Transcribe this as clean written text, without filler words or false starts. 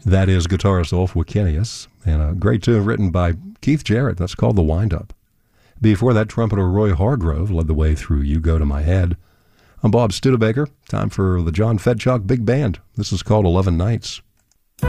That is guitarist Ulf Wikenius, and a great tune written by Keith Jarrett. That's called The Wind-Up. Before that, trumpeter Roy Hargrove led the way through You Go to My Head. I'm Bob Studebaker. Time for the John Fedchuk Big Band. This is called 11 Nights.